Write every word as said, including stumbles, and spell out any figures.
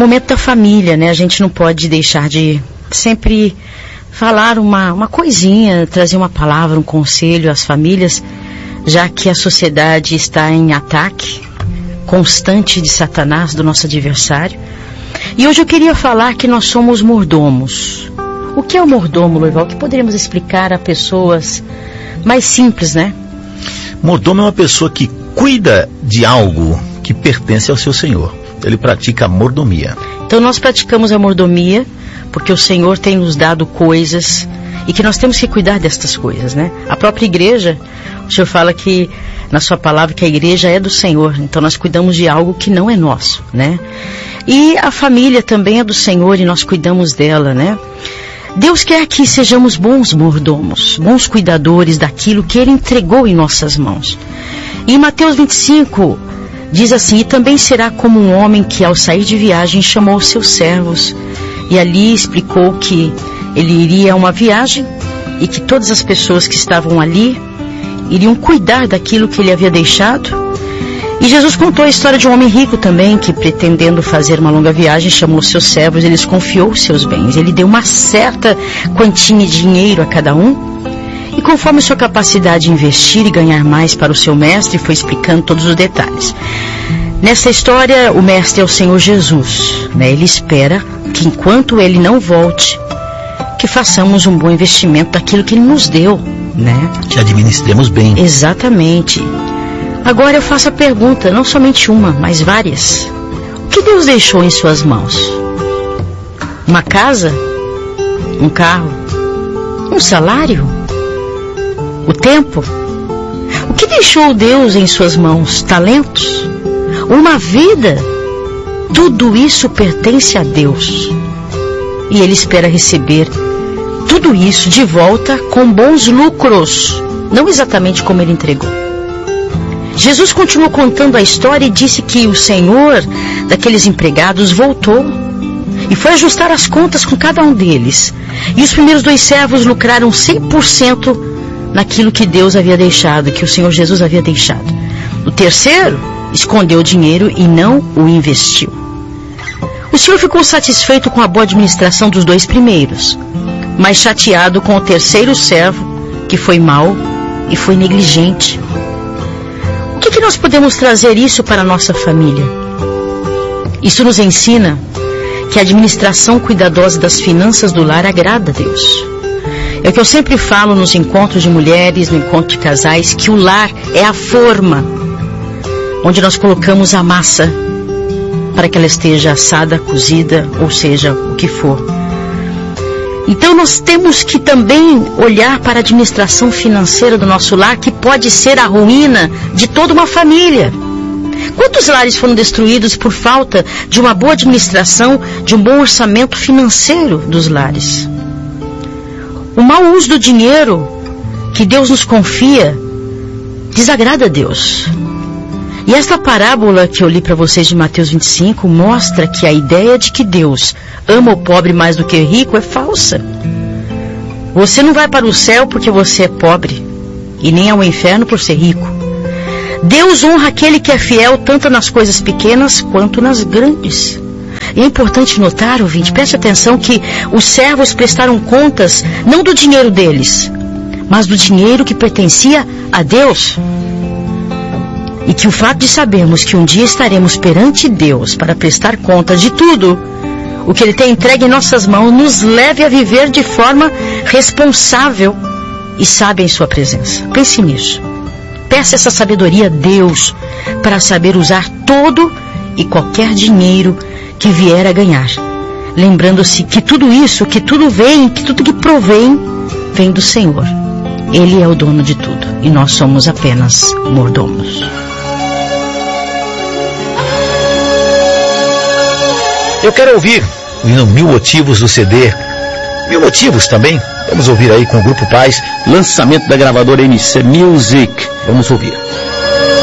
momento da família, né? A gente não pode deixar de sempre falar uma, uma coisinha, trazer uma palavra, um conselho às famílias, já que a sociedade está em ataque constante de Satanás, do nosso adversário. E hoje eu queria falar que nós somos mordomos. O que é o mordomo, Loival? O que poderíamos explicar a pessoas mais simples, né? Mordomo é uma pessoa que cuida de algo que pertence ao seu Senhor. Ele pratica a mordomia. Então nós praticamos a mordomia porque o Senhor tem nos dado coisas e que nós temos que cuidar destas coisas, né? A própria igreja, o Senhor fala que na sua palavra que a igreja é do Senhor, então nós cuidamos de algo que não é nosso, né? E a família também é do Senhor e nós cuidamos dela, né? Deus quer que sejamos bons mordomos, bons cuidadores daquilo que Ele entregou em nossas mãos. E em Mateus vinte e cinco diz assim: e também será como um homem que ao sair de viagem chamou os seus servos e ali explicou que ele iria a uma viagem e que todas as pessoas que estavam ali iriam cuidar daquilo que ele havia deixado. E Jesus contou a história de um homem rico também, que pretendendo fazer uma longa viagem, chamou os seus servos e lhes confiou os seus bens. Ele deu uma certa quantia de dinheiro a cada um, e conforme sua capacidade de investir e ganhar mais para o seu mestre, foi explicando todos os detalhes. Nessa história, o mestre é o Senhor Jesus, né? Ele espera que enquanto ele não volte, que façamos um bom investimento daquilo que ele nos deu, né? Que administremos bem. Exatamente. Agora eu faço a pergunta, não somente uma, mas várias. O que Deus deixou em suas mãos? Uma casa? Um carro? Um salário? O tempo? O que deixou Deus em suas mãos? Talentos? Uma vida? Tudo isso pertence a Deus. E Ele espera receber tudo isso de volta com bons lucros, não exatamente como Ele entregou. Jesus continuou contando a história e disse que o Senhor daqueles empregados voltou e foi ajustar as contas com cada um deles. E os primeiros dois servos lucraram cem por cento naquilo que Deus havia deixado, que o Senhor Jesus havia deixado. O terceiro escondeu o dinheiro e não o investiu. O Senhor ficou satisfeito com a boa administração dos dois primeiros, mas chateado com o terceiro servo, que foi mau e foi negligente. O que, que nós podemos trazer isso para a nossa família? Isso nos ensina que a administração cuidadosa das finanças do lar agrada a Deus. É o que eu sempre falo nos encontros de mulheres, no encontro de casais, que o lar é a forma onde nós colocamos a massa para que ela esteja assada, cozida, ou seja, o que for. Então nós temos que também olhar para a administração financeira do nosso lar, que pode ser a ruína de toda uma família. Quantos lares foram destruídos por falta de uma boa administração, de um bom orçamento financeiro dos lares? O mau uso do dinheiro que Deus nos confia desagrada a Deus. E esta parábola que eu li para vocês de Mateus vinte e cinco mostra que a ideia de que Deus ama o pobre mais do que o rico é falsa. Você não vai para o céu porque você é pobre, e nem ao inferno por ser rico. Deus honra aquele que é fiel tanto nas coisas pequenas quanto nas grandes. E é importante notar, ouvinte, preste atenção, que os servos prestaram contas não do dinheiro deles, mas do dinheiro que pertencia a Deus. E que o fato de sabermos que um dia estaremos perante Deus para prestar contas de tudo o que Ele tem entregue em nossas mãos nos leve a viver de forma responsável e sábia em sua presença. Pense nisso. Peça essa sabedoria a Deus para saber usar todo e qualquer dinheiro que vier a ganhar, lembrando-se que tudo isso, que tudo vem, que tudo que provém, vem do Senhor. Ele é o dono de tudo e nós somos apenas mordomos. Eu quero ouvir no Mil Motivos do C D, Mil Motivos também. Vamos ouvir aí com o Grupo Paz, lançamento da gravadora M C Music. Vamos ouvir.